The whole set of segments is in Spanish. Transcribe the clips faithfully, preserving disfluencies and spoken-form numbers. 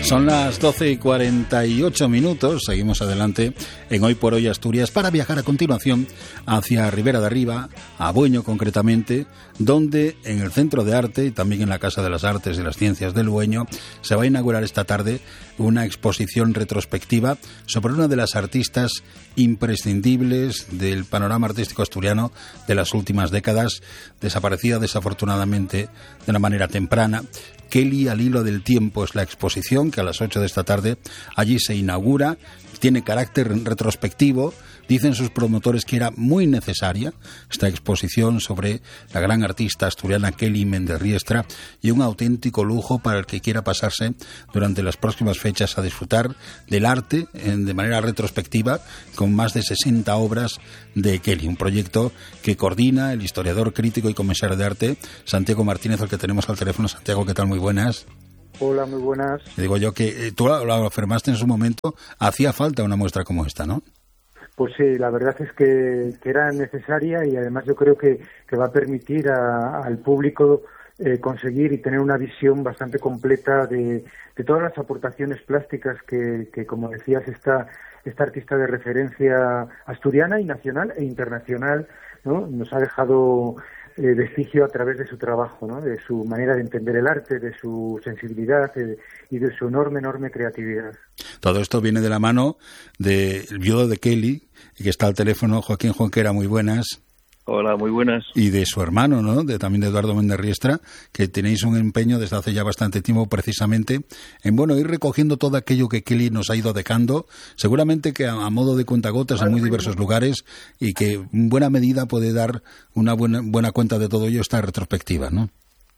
Son las doce y cuarenta y ocho minutos, seguimos adelante en Hoy por Hoy Asturias para viajar a continuación hacia Ribera de Arriba, a Bueño concretamente, donde en el Centro de Arte y también en la Casa de las Artes y las Ciencias del Bueño se va a inaugurar esta tarde una exposición retrospectiva sobre una de las artistas imprescindibles del panorama artístico asturiano de las últimas décadas, desaparecida desafortunadamente de una manera temprana. Kelly al hilo del tiempo es la exposición que a las ocho de esta tarde allí se inaugura, tiene carácter retrospectivo. Dicen sus promotores que era muy necesaria esta exposición sobre la gran artista asturiana Kelly Méndez Riestra y un auténtico lujo para el que quiera pasarse durante las próximas fechas a disfrutar del arte en, de manera retrospectiva con más de sesenta obras de Kelly, un proyecto que coordina el historiador, crítico y comisario de arte Santiago Martínez, al que tenemos al teléfono. Santiago, ¿qué tal? Muy buenas. Hola, muy buenas. Le digo yo que eh, tú lo, lo afirmaste en su momento, hacía falta una muestra como esta, ¿no? Pues sí, la verdad es que, que era necesaria y además yo creo que, que va a permitir a, al público eh, conseguir y tener una visión bastante completa de, de todas las aportaciones plásticas que, que como decías, esta, esta artista de referencia asturiana y nacional e internacional, ¿no? Nos ha dejado eh, vestigio a través de su trabajo, ¿no? De su manera de entender el arte, de su sensibilidad eh, y de su enorme, enorme creatividad. Todo esto viene de la mano del viudo de Kelly, que está al teléfono, Joaquín Jonquera, muy buenas. Hola, muy buenas. Y de su hermano, ¿no? De, también de Eduardo Méndez Riestra, que tenéis un empeño desde hace ya bastante tiempo precisamente en, bueno, ir recogiendo todo aquello que Kelly nos ha ido dejando, seguramente que a, a modo de cuentagotas en muy diversos lugares, y que en buena medida puede dar una buena, buena cuenta de todo ello esta retrospectiva, ¿no?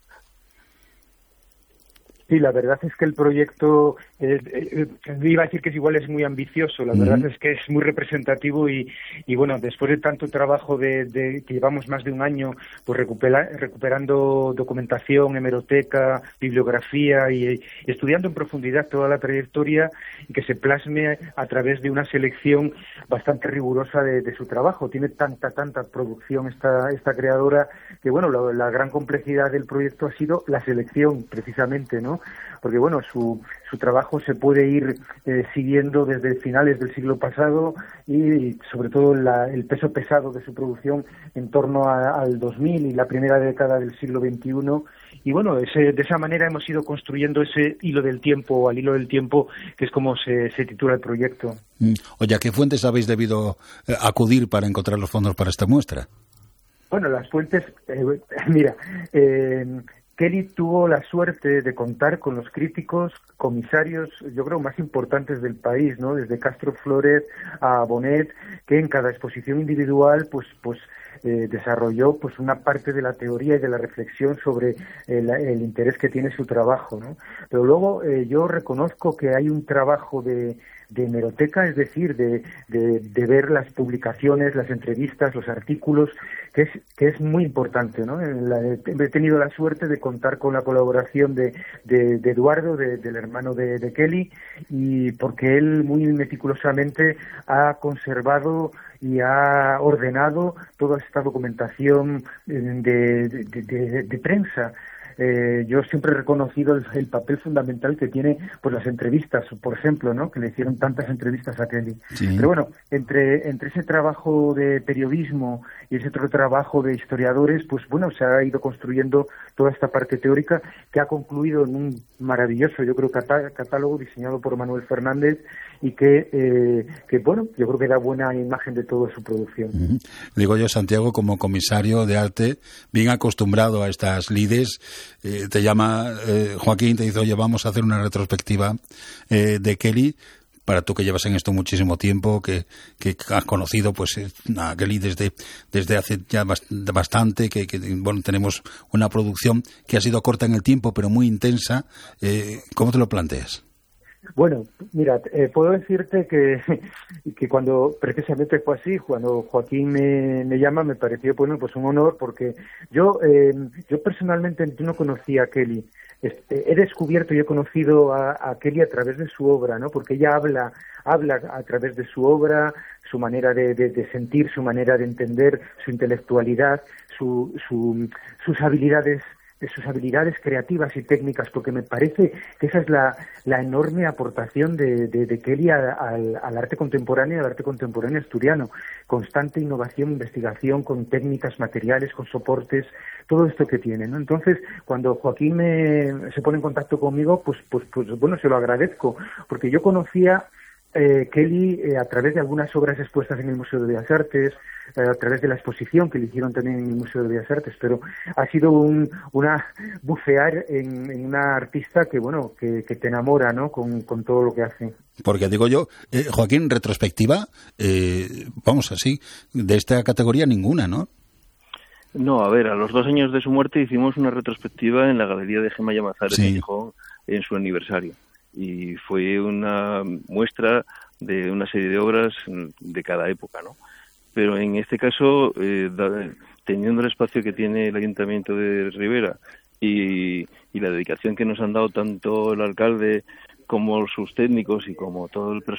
Sí, la verdad es que el proyecto, eh, eh, iba a decir que es igual es muy ambicioso, la uh-huh. verdad es que es muy representativo y, y bueno, después de tanto trabajo de, de que llevamos más de un año pues recupera, recuperando documentación, hemeroteca, bibliografía y, y estudiando en profundidad toda la trayectoria y que se plasme a través de una selección bastante rigurosa de, de su trabajo. Tiene tanta, tanta producción esta, esta creadora que bueno, la, la gran complejidad del proyecto ha sido la selección precisamente, ¿no? Porque bueno, su, su trabajo se puede ir eh, siguiendo desde finales del siglo pasado y sobre todo la, el peso pesado de su producción en torno a, al dos mil y la primera década del siglo veintiuno. Y bueno, ese, de esa manera hemos ido construyendo ese hilo del tiempo, al hilo del tiempo, que es como se, se titula el proyecto. Mm. Oye, ¿a qué fuentes habéis debido eh, acudir para encontrar los fondos para esta muestra? Bueno, las fuentes, eh, mira, eh, Kelly tuvo la suerte de contar con los críticos, comisarios, yo creo, más importantes del país, ¿no? Desde Castro Flores a Bonet, que en cada exposición individual, pues, pues eh, desarrolló, pues, una parte de la teoría y de la reflexión sobre el, el interés que tiene su trabajo, ¿no? Pero luego eh, yo reconozco que hay un trabajo de de hemeroteca, es decir, de, de, de ver las publicaciones, las entrevistas, los artículos, que es que es muy importante, ¿no? La, he tenido la suerte de contar con la colaboración de, de, de Eduardo, de, del hermano de, de Kelly, y porque él muy meticulosamente ha conservado y ha ordenado toda esta documentación de, de, de, de prensa. Eh, yo siempre he reconocido el, el papel fundamental que tiene pues las entrevistas, por ejemplo, ¿no? Que le hicieron tantas entrevistas a Kelly. Sí. Pero bueno, entre entre ese trabajo de periodismo y ese otro trabajo de historiadores, pues bueno, se ha ido construyendo toda esta parte teórica que ha concluido en un maravilloso, yo creo, catá- catálogo diseñado por Manuel Fernández y que, eh, que, bueno, yo creo que da buena imagen de toda su producción. Uh-huh. Digo yo, Santiago, como comisario de arte, bien acostumbrado a estas lides, eh, te llama eh, Joaquín, te dice, oye, vamos a hacer una retrospectiva eh, de Kelly. Para tú que llevas en esto muchísimo tiempo, que, que has conocido pues a Kelly desde, desde hace ya bastante, que, que bueno, tenemos una producción que ha sido corta en el tiempo, pero muy intensa. Eh, ¿Cómo te lo planteas? Bueno, mira, eh, puedo decirte que, que cuando precisamente fue así, cuando Joaquín me, me llama, me pareció bueno, pues un honor, porque yo eh, yo personalmente no conocía a Kelly. Este, he descubierto y he conocido a, a Kelly a través de su obra, ¿no? Porque ella habla habla a través de su obra, su manera de, de, de sentir, su manera de entender, su intelectualidad, su, su, sus habilidades de sus habilidades creativas y técnicas, porque me parece que esa es la, la enorme aportación de, de, de Kelly a, a, al arte contemporáneo, al arte contemporáneo asturiano. Constante innovación, investigación con técnicas, materiales, con soportes, todo esto que tiene, ¿no? Entonces, cuando Joaquín me, se pone en contacto conmigo, pues, pues, pues bueno, se lo agradezco, porque yo conocía Eh, Kelly eh, a través de algunas obras expuestas en el Museo de Bellas Artes, eh, a través de la exposición que le hicieron también en el Museo de Bellas Artes, pero ha sido un una bucear en, en una artista que bueno que, que te enamora, ¿no? Con, con todo lo que hace. Porque digo yo, eh, Joaquín, retrospectiva, eh, vamos así, de esta categoría ninguna, ¿no? No, a ver, a los dos años de su muerte hicimos una retrospectiva en la Galería de Gemma Llamazares sí. en Gijón en su aniversario. Y fue una muestra de una serie de obras de cada época, ¿no? Pero en este caso, eh, da, teniendo el espacio que tiene el Ayuntamiento de Ribera y, y la dedicación que nos han dado tanto el alcalde como sus técnicos y como todo el personal